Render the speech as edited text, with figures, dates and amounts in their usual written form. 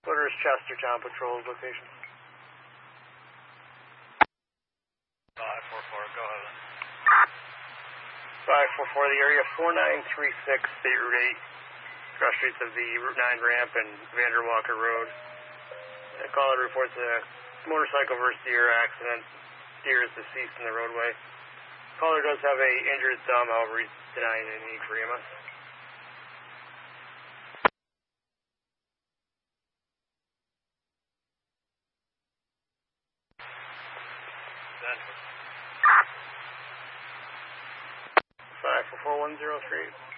Order is Chestertown Patrol's location. 544, go ahead. 544, the area 4936, State Route 8, cross streets of the Route 9 ramp and Vanderwalker Road. The caller reports a motorcycle versus deer accident. Deer is deceased in the roadway. Caller does have a injured thumb, however he's denying any need for EMS. Denver. 5441038.